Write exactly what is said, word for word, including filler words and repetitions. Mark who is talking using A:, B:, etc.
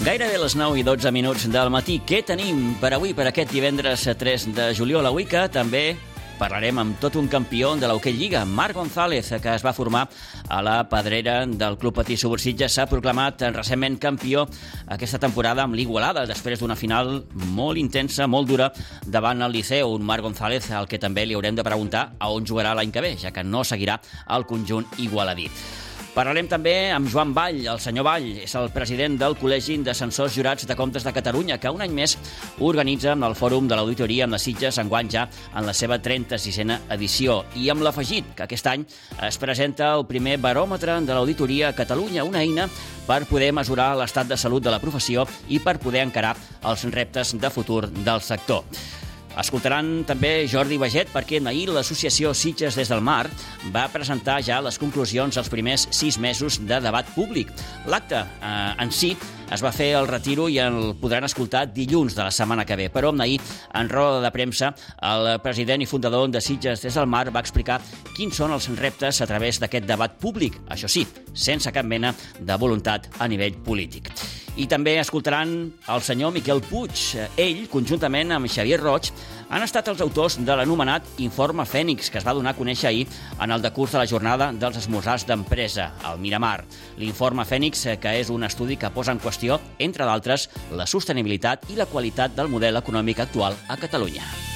A: Gairebé les nou i dotze minuts del matí. Què tenim per avui, per aquest divendres tres de juliol? Avui que també parlarem amb tot un campió de l'Hockey Lliga, Marc González, que es va formar a la pedrera del Club Patí Subursitges. S'ha proclamat recentment campió aquesta temporada amb l'Igualada, després d'una final molt intensa, molt dura, davant el Liceu. Un Marc González al que també li haurem de preguntar a on jugarà l'any que ve, ja que no seguirà al conjunt igualadí. Parlarem també amb Joan Vall. El senyor Vall és el president del Col·legi d'Ascensors Jurats de Comptes de Catalunya, que un any més organitza el Fòrum de l'Auditoria amb les Sitges, enguany ja en la seva trenta-sisena edició. I amb l'afegit que aquest any es presenta el primer baròmetre de l'Auditoria a Catalunya, una eina per poder mesurar l'estat de salut de la professió i per poder encarar els reptes de futur del sector. Escoltaran també Jordi Baget, perquè ahir l'associació Sitges des del Mar va presentar ja les conclusions dels primers sis mesos de debat públic. L'acte eh, en si es va fer al Retiro i el podran escoltar dilluns de la setmana que ve. Però ahir, en roda de premsa, el president i fundador de Sitges des del Mar va explicar quins són els reptes a través d'aquest debat públic, això sí, sense cap mena de voluntat a nivell polític. I també escoltaran el senyor Miquel Puig. Ell, conjuntament amb Xavier Roig, han estat els autors de l'anomenat Informe Fènix, que es va donar a conèixer ahir en el decurs de la jornada dels esmorzars d'empresa, al Miramar. L'Informe Fènix, que és un estudi que posa en qüestió, entre d'altres, la sostenibilitat i la qualitat del model econòmic actual a Catalunya.